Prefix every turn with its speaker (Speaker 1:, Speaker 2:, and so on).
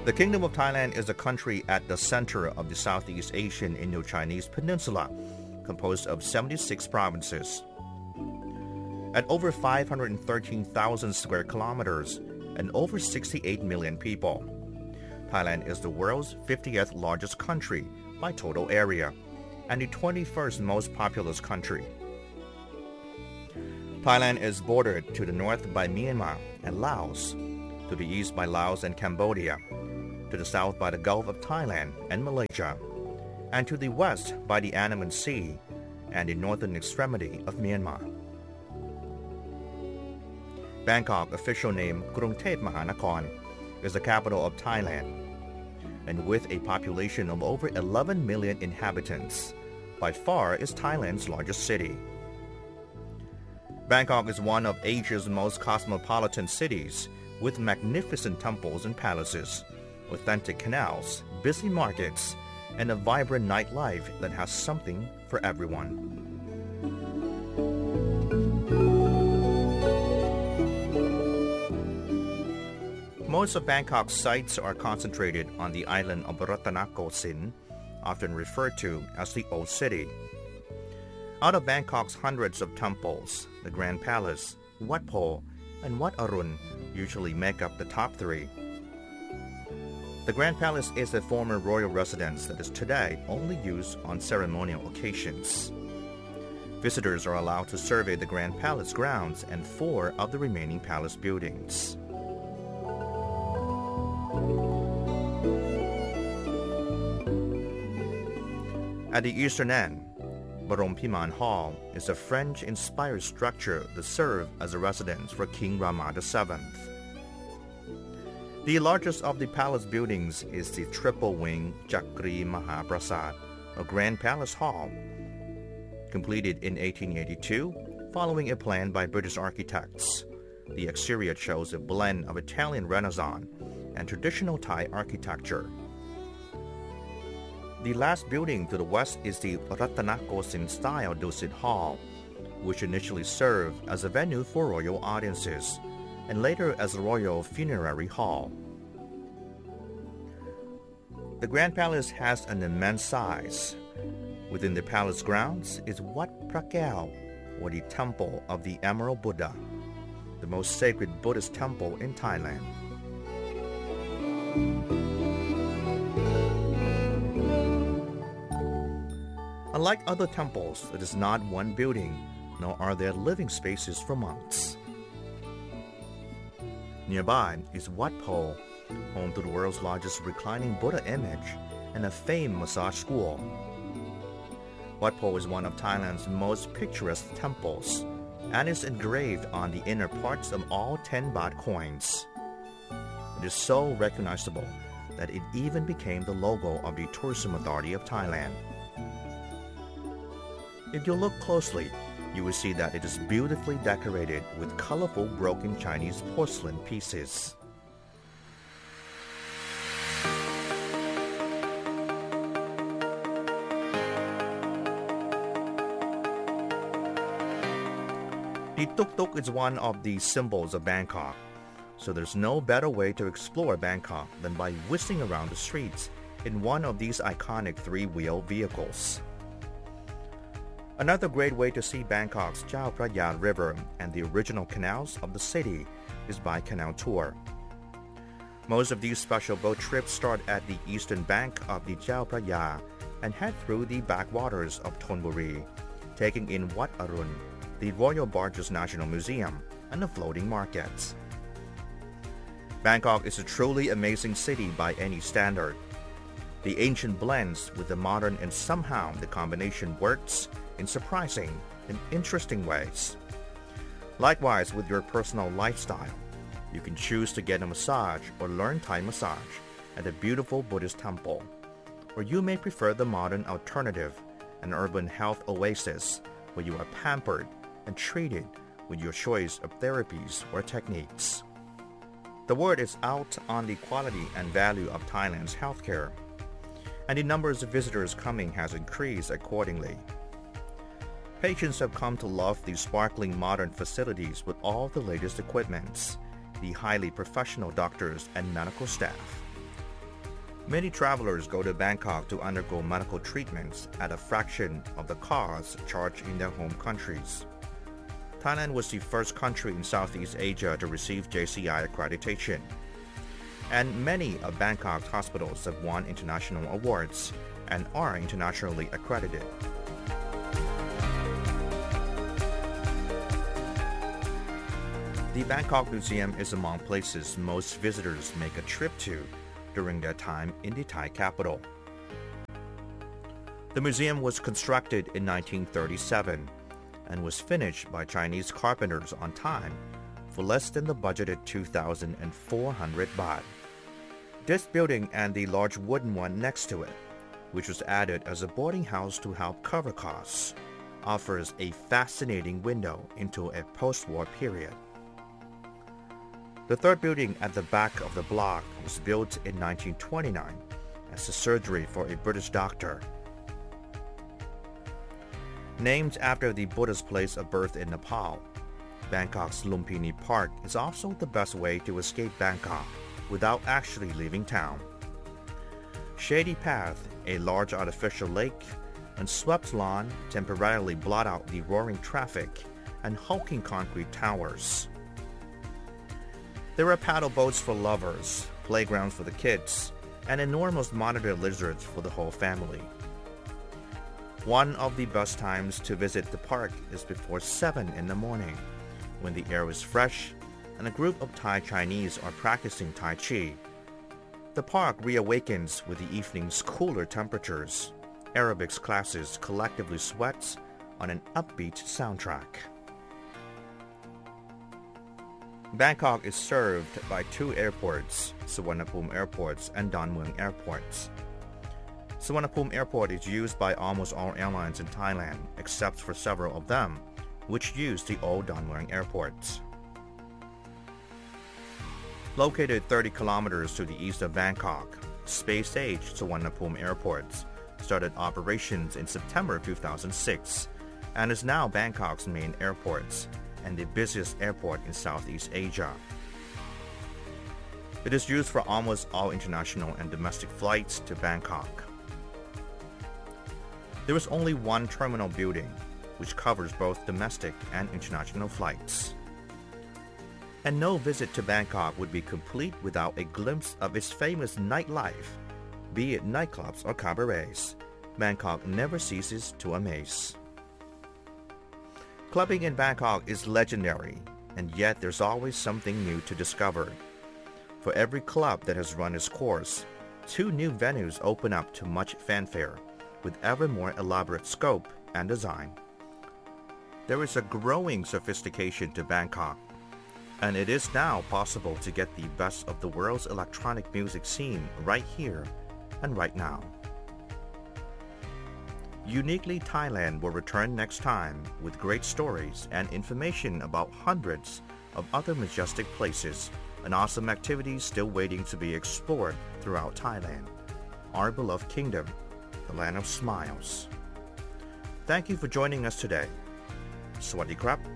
Speaker 1: The Kingdom of Thailand is a country at the center of the Southeast Asian Indo-Chinese Peninsula, composed of 76 provinces. At over 513,000 square kilometers and over 68 million people, Thailand is the world's 50th largest country by total area and the 21st most populous country. Thailand is bordered to the north by Myanmar and Laos, to the east by Laos and Cambodia, to the south by the Gulf of Thailand and Malaysia, and to the west by the Andaman Sea and the northern extremity of Myanmar. Bangkok, official name Krungthep Mahanakhon, is the capital of Thailand, and with a population of over 11 million inhabitants, by far is Thailand's largest city. Bangkok is one of Asia's most cosmopolitan cities, with magnificent temples and palaces, authentic canals, busy markets, and a vibrant nightlife that has something for everyone. Most of Bangkok's sites are concentrated on the island of Rattanakosin, often referred to as the Old City. Out of Bangkok's hundreds of temples, the Grand Palace, Wat Po, and Wat Arun usually make up the top three. The Grand Palace is a former royal residence that is today only used on ceremonial occasions. Visitors are allowed to survey the Grand Palace grounds and 4 of the remaining palace buildings. At the eastern end, Barompiman Hall is a French-inspired structure that served as a residence for King Rama VII. The largest of the palace buildings is the triple-wing Chakri Mahaprasad, a grand palace hall, completed in 1882 following a plan by British architects. The exterior shows a blend of Italian Renaissance and traditional Thai architecture. The last building to the west is the Rattanakosin-style Dusit Hall, which initially served as a venue for royal audiences, and later as a royal funerary hall. The Grand Palace has an immense size. Within the palace grounds is Wat Phra, or the Temple of the Emerald Buddha, the most sacred Buddhist temple in Thailand. Unlike other temples, it is not one building, nor are there living spaces for monks. Nearby is Wat Po, home to the world's largest reclining Buddha image and a famed massage school. Wat Po is one of Thailand's most picturesque temples and is engraved on the inner parts of all 10 baht coins. It is so recognizable that it even became the logo of the Tourism Authority of Thailand. If you look closely, you will see that it is beautifully decorated with colorful broken Chinese porcelain pieces. The tuk-tuk is one of the symbols of Bangkok, so there's no better way to explore Bangkok than by whizzing around the streets in one of these iconic 3-wheel vehicles. Another great way to see Bangkok's Chao Phraya River and the original canals of the city is by canal tour. Most of these special boat trips start at the eastern bank of the Chao Phraya and head through the backwaters of Thonburi, taking in Wat Arun, the Royal Barges National Museum, and the floating markets. Bangkok is a truly amazing city by any standard. The ancient blends with the modern, and somehow the combination works in surprising and interesting ways. Likewise, with your personal lifestyle, you can choose to get a massage or learn Thai massage at a beautiful Buddhist temple, or you may prefer the modern alternative, an urban health oasis where you are pampered and treated with your choice of therapies or techniques. The word is out on the quality and value of Thailand's healthcare, and the numbers of visitors coming has increased accordingly. Patients have come to love these sparkling modern facilities with all the latest equipments, the highly professional doctors and medical staff, Many travelers go to Bangkok to undergo medical treatments at a fraction of the cost charged in their home countries. Thailand was the first country in Southeast Asia to receive JCI accreditation, and many of Bangkok's hospitals have won international awards and are internationally accredited. The Bangkok Museum is among places most visitors make a trip to during their time in the Thai capital. The museum was constructed in 1937 and was finished by Chinese carpenters on time for less than the budgeted 2,400 baht. This building and the large wooden one next to it, which was added as a boarding house to help cover costs, offers a fascinating window into a post-war period. The third building at the back of the block was built in 1929 as a surgery for a British doctor. Named after the Buddha's place of birth in Nepal, Bangkok's Lumpini Park is also the best way to escape Bangkok without actually leaving town. Shady path, a large artificial lake, and swept lawn temporarily blot out the roaring traffic and hulking concrete towers. There are paddle boats for lovers, playgrounds for the kids, and enormous monitor lizards for the whole family. One of the best times to visit the park is before 7 in the morning, when the air is fresh and a group of Thai Chinese are practicing Tai Chi. The park reawakens with the evening's cooler temperatures. Aerobics classes collectively sweats on an upbeat soundtrack. Bangkok is served by two airports, Suvarnabhumi Airports and Don Mueang Airports. Suvarnabhumi Airport is used by almost all airlines in Thailand, except for several of them, which use the old Don Mueang airports. Located 30 kilometers to the east of Bangkok, space-age Suvarnabhumi Airports started operations in September 2006 and is now Bangkok's main airport and the busiest airport in Southeast Asia. It is used for almost all international and domestic flights to Bangkok. There is only one terminal building, which covers both domestic and international flights. And no visit to Bangkok would be complete without a glimpse of its famous nightlife, be it nightclubs or cabarets. Bangkok never ceases to amaze. Clubbing in Bangkok is legendary, and yet there's always something new to discover. For every club that has run its course, 2 new venues open up to much fanfare, with ever more elaborate scope and design. There is a growing sophistication to Bangkok, and it is now possible to get the best of the world's electronic music scene right here and right now. Uniquely Thailand will return next time with great stories and information about hundreds of other majestic places and awesome activities still waiting to be explored throughout Thailand, our beloved kingdom, the land of smiles. Thank you for joining us today. Sawasdee krap.